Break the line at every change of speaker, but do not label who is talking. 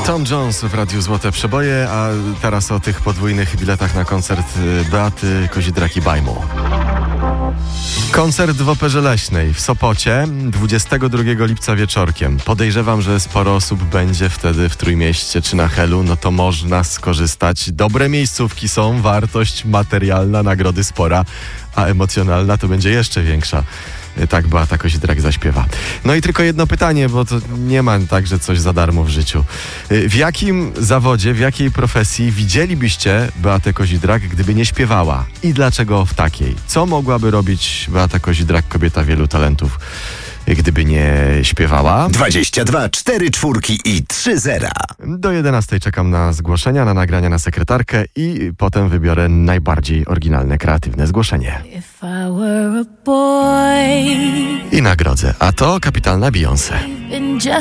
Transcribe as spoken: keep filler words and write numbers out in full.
Tom Jones w Radiu Złote Przeboje, a teraz o tych podwójnych biletach na koncert Beaty Kozidrak-Bajmu. Koncert w Operze Leśnej w Sopocie dwudziestego drugiego lipca wieczorkiem. Podejrzewam, że sporo osób będzie wtedy w Trójmieście czy na Helu, no to można skorzystać. Dobre miejscówki są, wartość materialna, nagrody spora, a emocjonalna to będzie jeszcze większa. Tak Beata Kozidrak zaśpiewa. No i tylko jedno pytanie, bo to nie ma tak, że coś za darmo w życiu. W jakim zawodzie, w jakiej profesji widzielibyście Beatę Kozidrak, gdyby nie śpiewała? I dlaczego w takiej? Co mogłaby robić Beata Kozidrak, kobieta wielu talentów, gdyby nie śpiewała?
dwadzieścia dwa, cztery czwórki i trzy zera.
Do jedenastej czekam na zgłoszenia, na nagrania na sekretarkę i potem wybiorę najbardziej oryginalne, kreatywne zgłoszenie. I nagrodzę. A to kapitalna Beyoncé.